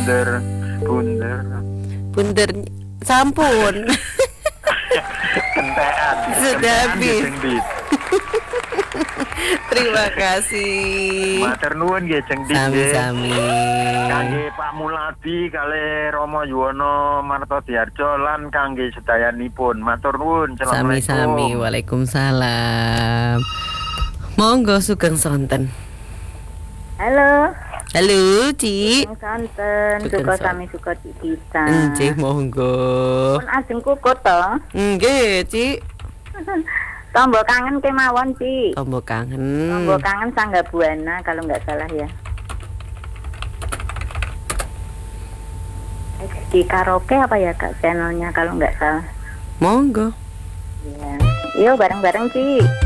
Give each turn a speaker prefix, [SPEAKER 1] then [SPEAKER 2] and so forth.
[SPEAKER 1] bunder
[SPEAKER 2] Bunder sampun.
[SPEAKER 1] kentean
[SPEAKER 2] Sudah habis.
[SPEAKER 1] Jeng Dit.
[SPEAKER 2] Terima kasih.
[SPEAKER 1] Matur nuwun nggih Jeng Dit.
[SPEAKER 2] Sami-sami.
[SPEAKER 1] Kangge Pak Muladi kali Romo Yuwono Martodiarjo lan kangge sedayanipun. Matur nuwun.
[SPEAKER 2] Sami-sami.
[SPEAKER 1] Assalamualaikum.
[SPEAKER 2] Waalaikumsalam. Monggo sugeng sonten.
[SPEAKER 3] Halo.
[SPEAKER 2] Halo, Ci.
[SPEAKER 3] Sugeng sonten,
[SPEAKER 2] Sugeng
[SPEAKER 3] suka
[SPEAKER 2] sonten.
[SPEAKER 3] sami suka kita.
[SPEAKER 2] Nggih, monggo.
[SPEAKER 3] Pun ajeng kuku to.
[SPEAKER 2] Nggih, Ci.
[SPEAKER 3] Tombo kangen kemawon, Ci.
[SPEAKER 2] Tombo kangen.
[SPEAKER 3] Tombo kangen Sangga Buana kalau nggak salah ya. Di karaoke apa ya Kak channelnya kalau nggak salah.
[SPEAKER 2] Monggo.
[SPEAKER 3] Iya. Yuk bareng-bareng, Ci.